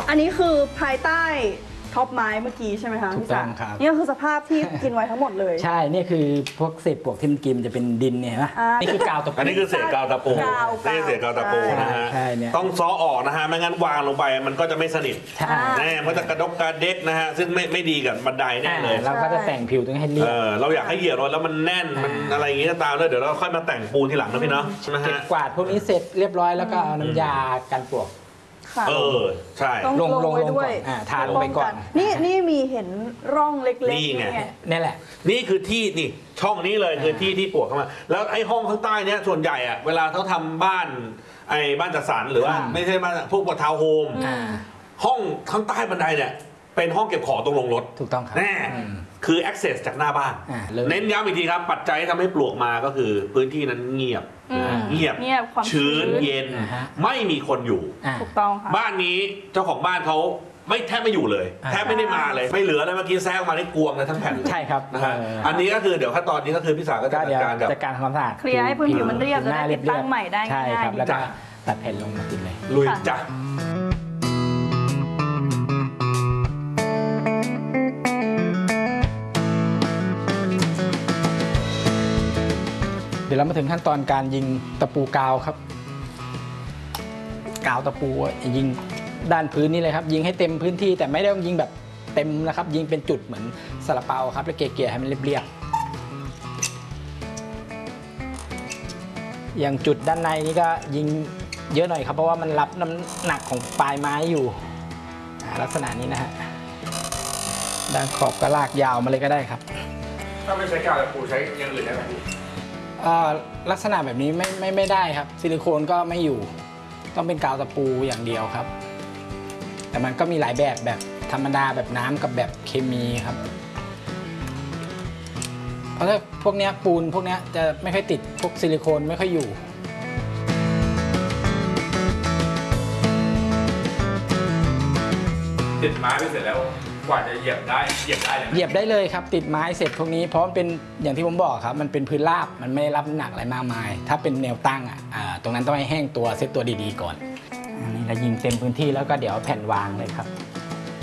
อันนี้คือภายใต้ท็อปไม้เมื่อกี้ใช่ไหมคะพี่จ๋านี่ก็คือสภาพที่กินไว้ทั้งหมดเลยใช่นี่คือพวกเศษปลวกที่มันกินจะเป็นดินเนี่ยนะนี่คือกาวตะปูอันนี้คือเศษกาวตะปูนี่เศษกาวตะปูนะฮะต้องซ้อออกนะฮะไม่งั้นวางลงไปมันก็จะไม่สนิทแน่มันจะกระดกกระเด็กนะฮะซึ่งไม่ดีกับบันไดแน่เลยเราก็จะแต่งผิวตรงให้เรียบเราอยากให้เหยียบแล้วมันแน่นมันอะไรอย่างงี้ตามเลยเดี๋ยวเราค่อยมาแต่งปูนทีหลังนะพี่เนาะเก็บกวาดพวกนี้เสร็จเรียบร้อยแล้วก็เอาน้ำยากันปลวกใช่ลงไว้ด้วยทาลงไปก่อนนี่มีเห็นร่องเล็กๆนี่ไงนี่แหละนี่คือที่นี่ช่องนี้เลยคือที่ปลวกเข้ามาแล้วไอ้ห้องข้างใต้เนี้ยส่วนใหญ่อะเวลาเขาทำบ้านบ้านจัดสรรหรือว่าไม่ใช่บ้านพวกทาวน์โฮมห้องข้างใต้บันไดเนี่ยเป็นห้องเก็บของตรงลงรถถูกต้องครับแน่คือ access จากหน้าบ้านเน้นย้ำอีกทีครับปัจจัยที่ทำให้ปลวกมาก็คือพื้นที่นั้นเงียบชื้นเย็นไม่มีคนอยู่ถูกต้องค่ะบ้านนี้เจ้าของบ้านเขาแทบไม่อยู่เลยแทบไม่ได้มาเลยไม่เหลือเลยเมื่อกี้แซงมาได้กวงเลยทั้งแผ่นใช่ครับนะฮะอันนี้ก็คือเดี๋ยวขั้นตอนนี้ก็คือพี่สาวก็จะจัดการทำความสะอาดเคลียร์ให้พื้นผิวมันเรียบจะได้ติดตั้งใหม่ได้ง่ายๆแล้วก็ตัดแผ่นลงมาติดเลยลุยจ้ะเดี๋ยวเรามาถึงขั้นตอนการยิงตะปูกาวครับกาวตะปูยิงด้านพื้นนี่เลยครับยิงให้เต็มพื้นที่แต่ไม่ได้ยิงแบบเต็มนะครับยิงเป็นจุดเหมือนซาลาเปาครับแล้วเกลี่ยให้มันเรียบๆอย่างจุดด้านในนี่ก็ยิงเยอะหน่อยครับเพราะว่ามันรับน้ำหนักของปลายไม้อยู่ลักษณะนี้นะฮะด้านขอบก็ลากยาวมาเลยก็ได้ครับถ้าไม่ใช้กาวตะปูใช้อย่างอื่นได้ไหมลักษณะแบบนี้ไม่ได้ครับซิลิโคนก็ไม่อยู่ต้องเป็นกาวตะปูอย่างเดียวครับแต่มันก็มีหลายแบบธรรมดาแบบน้ำกับแบบเคมีครับเพราะถ้าพวกนี้ปูนพวกนี้จะไม่ค่อยติดพวกซิลิโคนไม่ค่อยอยู่ติดไม้ไปเสร็จแล้วกว่าจะเหยียบได้เหยียบได้เลยครับติดไม้เสร็จพวกนี้เพราะมันเป็นอย่างที่ผมบอกครับมันเป็นพื้นราบมันไม่ได้รับน้ำหนักอะไรมากมายถ้าเป็นแนวตั้งตรงนั้นต้องให้แห้งตัวเซตตัวดีๆก่อนอันนี้เรายิงเต็มพื้นที่แล้วก็เดี๋ยวแผ่นวางเลยครับ